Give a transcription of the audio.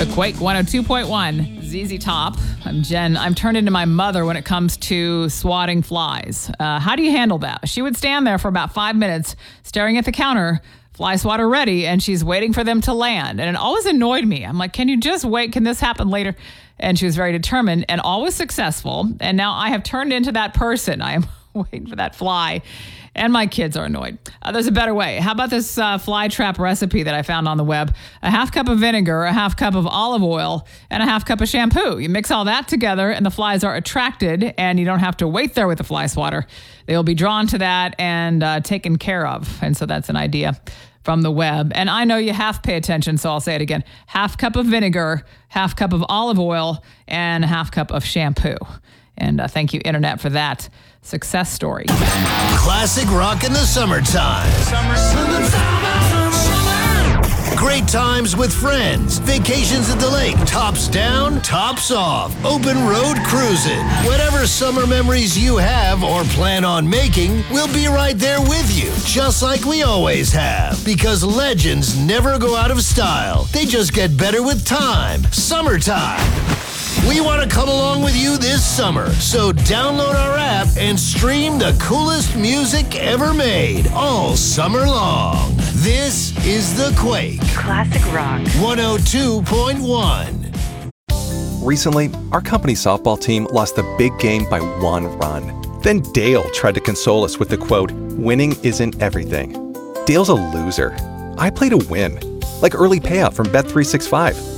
The Quake 102.1, ZZ Top. I'm Jen. I'm turned into my mother when it comes to swatting flies. How do you handle that? She would stand there for about 5 minutes staring at the counter, fly swatter ready, and she's waiting for them to land. And it always annoyed me. I'm like, can you just wait? Can this happen later? And she was very determined and always successful. And now I have turned into that person. I am waiting for that fly. And my kids are annoyed. There's a better way. How about this fly trap recipe that I found on the web? A half cup of vinegar, a half cup of olive oil, and a half cup of shampoo. You mix all that together and the flies are attracted, and you don't have to wait there with the fly swatter. They will be drawn to that and taken care of. And so that's an idea from the web. And I know you have to pay attention, so I'll say it again. Half cup of vinegar, half cup of olive oil, and a half cup of shampoo. And thank you, Internet, for that success story. Classic rock in the summertime. Great times with friends. Vacations at the lake. Tops down, tops off. Open road cruising. Whatever summer memories you have or plan on making, we'll be right there with you. Just like we always have. Because legends never go out of style. They just get better with time. Summertime. We want to come along with you this summer, so download our app and stream the coolest music ever made all summer long. This is The Quake. Classic Rock. 102.1. Recently, our company softball team lost the big game by 1 run. Then Dale tried to console us with the quote, "Winning isn't everything." Dale's a loser. I play to win, like early payout from Bet365.